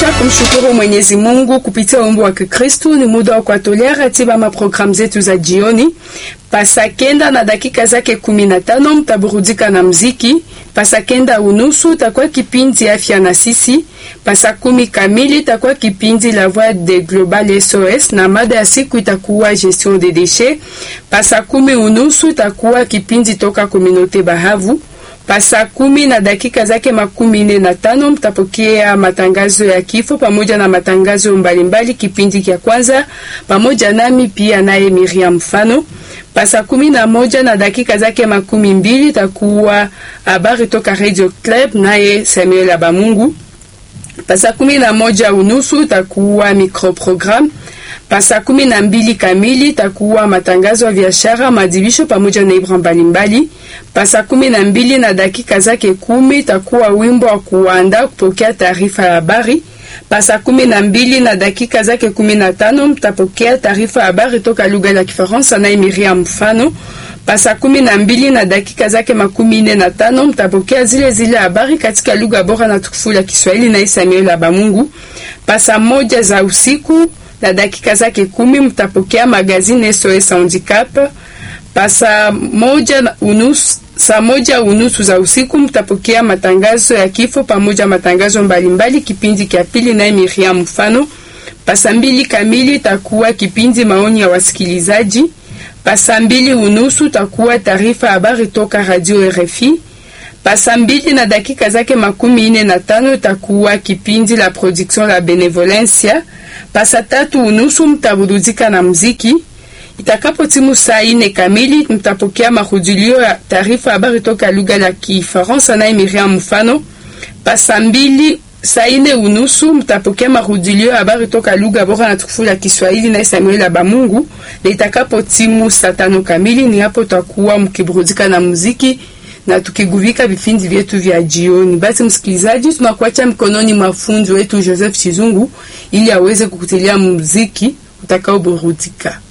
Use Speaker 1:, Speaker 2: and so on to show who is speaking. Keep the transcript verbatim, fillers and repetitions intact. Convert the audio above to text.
Speaker 1: Kisha kumshukuru Mwenyezi Mungu kupitia wimbo wa Kikristo, ni muda wa kuatolea ratiba maprogramu zetu za jioni. Pasa kenda na dakika zake kumi na tano mtaburudika na mziki. Pasa kenda unusu takuwa kipindi afya na sisi. Pasa kumi kamili takuwa kipindi la voix de global S O S na mada ya siku itakuwa gestion des déchets. Pasa kumi unusu takuwa kipindi toka Communauté Bahavu. Pasa kumi na dakika zake makumi nne na tano mtapokea matangazo ya kifo pamoja na matangazo mbalimbali kipindi kia kwanza pamoja nami pia naye Miriam Mfano. Pasa kumi na moja na dakika zake makumi mbili takuwa habari toka Radio Club naye Samuel Abamungu. Pasa kumi na moja unusu takuwa microprogram. Pasa kumi na mbili kamili takuwa matangazo ya biashara, madibisho pamoja na ibra mbalimbali. Pasa kumi na mbili na dakika zake kumi takuwa wimbo wa kuanda kupokea taarifa ya habari. Pasa kumi na mbili na dakika zake kumi na tano mtapokea taarifa ya habari toka lugha ya Kifaransa na Miriam Mfano. Pasa kumi na mbili na dakika zake makumi nne na tano mtapokea zile zile habari katika lugha bora na tukufu la Kiswahili na Samuel Abamungu. Pasa moja za usiku na dakika zake kumi mtapokea magazine S O S Handicap. Pasa moja unusu, saa moja unusu za usiku mtapokea matangazo ya kifo pamoja matangazo mbalimbali kipindi kia pili na Miriam Mfano. Pasa mbili kamili takuwa kipindi maoni ya wasikilizaji. Pasa mbili unusu takuwa taarifa habari toka Radio R F I. Pasa mbili na dakika zake makumi ine na tano takuwa kipindi la production la benevolencia. Pasa tatu unusu mtaburudika na mziki. Itakapo timu saa ine kamili mtapokea marudilio ya taarifa habari toka lugha la Kifaransa na Miriam Mfano. Pasa mbili saa ine unusu mtapokea marudilio ya habari toka lugha bora na tukufu la Kiswahili na Samuel Abamungu. Na itakapo timu saa tano kamili ni hapo takuwa mkiburudika na muziki na tukiguvika vipindi vyetu vya jioni. Basi msikilizaji, tunakuacha mkononi mwa fundi wetu Joseph Chizungu ili aweze kukutilia muziki utakao burudika.